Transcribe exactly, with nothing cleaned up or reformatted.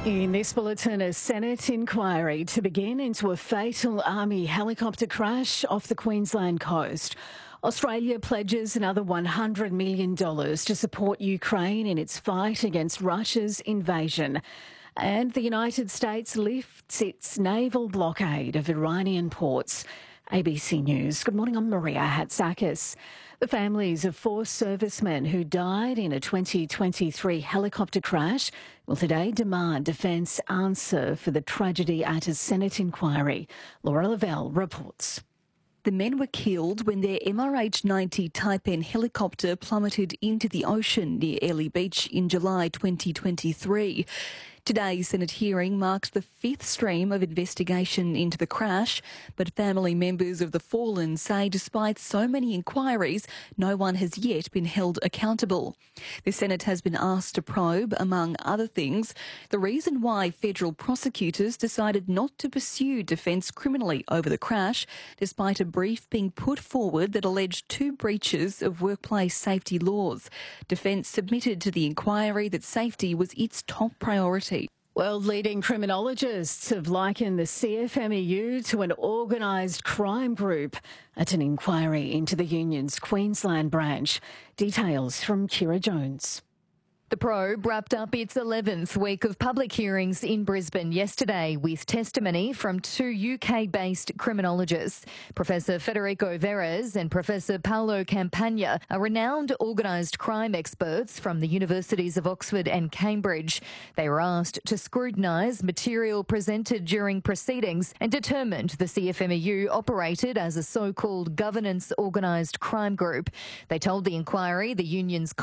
In this bulletin, a Senate inquiry to begin into a fatal army helicopter crash off the Queensland coast. Australia pledges another one hundred million dollars to support Ukraine in its fight against Russia's invasion. And the United States lifts its naval blockade of Iranian ports. A B C News. Good morning, I'm Maria Hatzakis. The families of four servicemen who died in a twenty twenty-three helicopter crash will today demand defence answer for the tragedy at a Senate inquiry. Laura Lavelle reports. The men were killed when their M R H ninety Type N helicopter plummeted into the ocean near Airlie Beach in July twenty twenty-three. Today's Senate hearing marks the fifth stream of investigation into the crash, but family members of the fallen say despite so many inquiries, no one has yet been held accountable. The Senate has been asked to probe, among other things, the reason why federal prosecutors decided not to pursue defence criminally over the crash, despite a brief being put forward that alleged two breaches of workplace safety laws. Defence submitted to the inquiry that safety was its top priority. World-leading criminologists have likened the C F M E U to an organised crime group at an inquiry into the union's Queensland branch. Details from Kira Jones. The probe wrapped up its eleventh week of public hearings in Brisbane yesterday with testimony from two U K-based criminologists. Professor Federico Verres and Professor Paolo Campagna are renowned organised crime experts from the universities of Oxford and Cambridge. They were asked to scrutinise material presented during proceedings and determined the C F M E U operated as a so-called governance organised crime group. They told the inquiry the union's